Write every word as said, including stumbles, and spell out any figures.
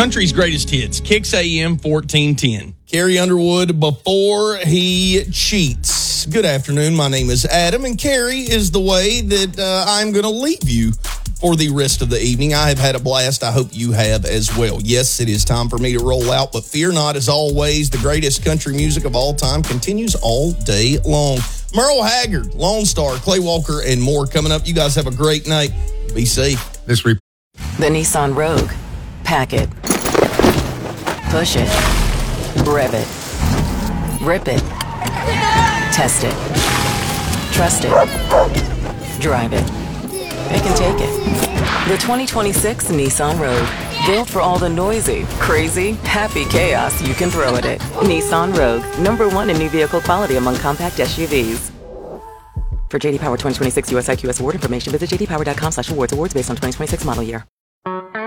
Country's greatest hits, Kicks A M fourteen ten. Carrie Underwood, Before He Cheats. Good afternoon. My name is Adam, and Carrie is the way that uh, I'm going to leave you for the rest of the evening. I have had a blast. I hope you have as well. Yes, it is time for me to roll out, but fear not, as always, the greatest country music of all time continues all day long. Merle Haggard, Lone Star, Clay Walker, and more coming up. You guys have a great night. Be safe. This re- The Nissan Rogue. Pack it. Push it. Rev it. Rip it. Test it. Trust it. Drive it. It can take it. The twenty twenty-six Nissan Rogue. Built for all the noisy, crazy, happy chaos you can throw at it. Nissan Rogue. Number one in new vehicle quality among compact S U Vs. For J D Power twenty twenty-six U S I Q S award information, visit j d power dot com slash awards. Awards based on twenty twenty-six model year.